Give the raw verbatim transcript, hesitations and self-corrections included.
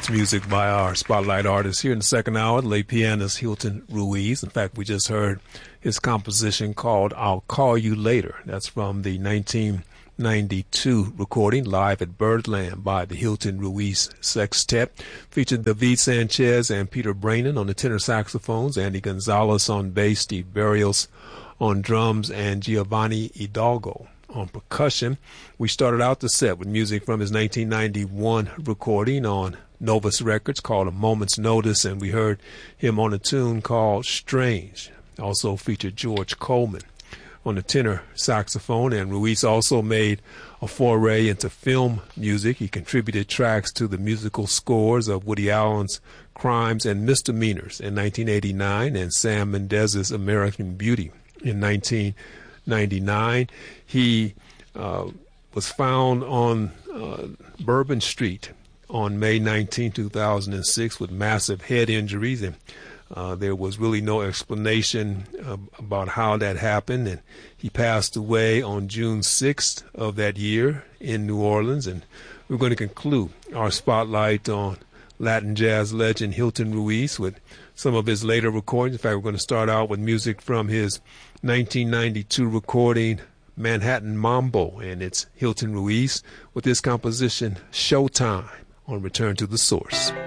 Music by our spotlight artist here in the second hour, the late pianist Hilton Ruiz. In fact, we just heard his composition called I'll Call You Later. That's from the nineteen ninety-two recording live at Birdland by the Hilton Ruiz Sextet. Featured David Sanchez and Peter Brannon on the tenor saxophones, Andy Gonzalez on bass, Steve Barrios on drums, and Giovanni Hidalgo on percussion. We started out the set with music from his nineteen ninety-one recording on Novus Records called A Moment's Notice, and we heard him on a tune called Strange. Also featured George Coleman on the tenor saxophone, and Ruiz also made a foray into film music. He contributed tracks to the musical scores of Woody Allen's Crimes and Misdemeanors in nineteen eighty-nine and Sam Mendes' American Beauty in nineteen ninety-nine. He uh, was found on uh, Bourbon Street on May nineteenth, two thousand six with massive head injuries, and uh, there was really no explanation uh, about how that happened, and he passed away on June sixth of that year in New Orleans. And we're going to conclude our spotlight on Latin jazz legend Hilton Ruiz with some of his later recordings. In fact, we're going to start out with music from his nineteen ninety-two recording Manhattan Mambo, and it's Hilton Ruiz with his composition Showtime on Return to the Source.